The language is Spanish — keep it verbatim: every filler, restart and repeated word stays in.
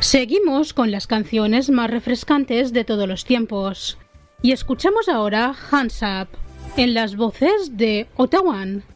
Seguimos con las canciones más refrescantes de todos los tiempos y escuchamos ahora Hands Up en las voces de Ottawan.